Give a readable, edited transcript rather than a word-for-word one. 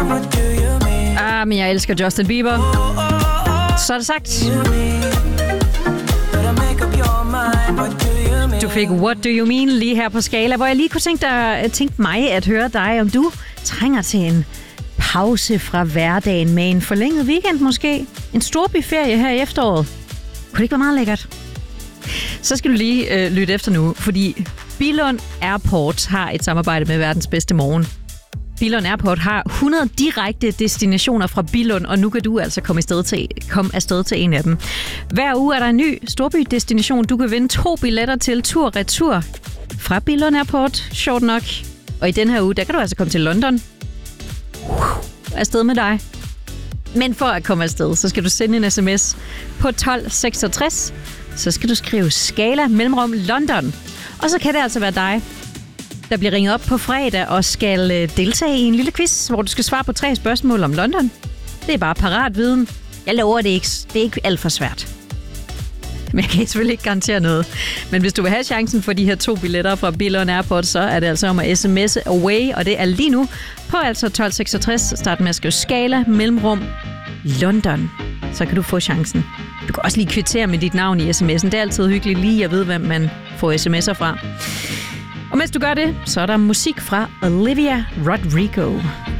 Men jeg elsker Justin Bieber. Så er det sagt. Du fik What Do You Mean lige her på Skala, hvor jeg lige kunne tænke mig at høre dig, om du trænger til en pause fra hverdagen med en forlænget weekend måske. En storbyferie her i efteråret. Kunne det ikke være meget lækkert? Så skal du lige lytte efter nu, fordi Billund Airport har et samarbejde med verdens bedste morgen. Billund Airport har 100 direkte destinationer fra Billund, og nu kan du altså komme afsted til en af dem. Hver uge er der en ny storbydestination. Du kan vinde 2 billetter til tur-retur fra Billund Airport. Sjovt nok. Og i den her uge, der kan du altså komme til London. Afsted med dig. Men for at komme afsted, så skal du sende en sms på 1266. Så skal du skrive Skala mellemrum London. Og så kan det altså være dig, der bliver ringet op på fredag og skal deltage i en lille quiz, hvor du skal svare på 3 spørgsmål om London. Det er bare parat viden. Jeg lover det ikke. Det er ikke alt for svært. Men jeg kan selvfølgelig ikke garantere noget. Men hvis du vil have chancen for de her 2 billetter fra Billund Airport, så er det altså om at sms'e away, og det er lige nu på altså 1266. Start med at skrive Skala mellemrum London. Så kan du få chancen. Du kan også lige kvittere med dit navn i sms'en. Det er altid hyggeligt lige at vide, hvem man får sms'er fra. Og mens du gør det, så er der musik fra Olivia Rodrigo.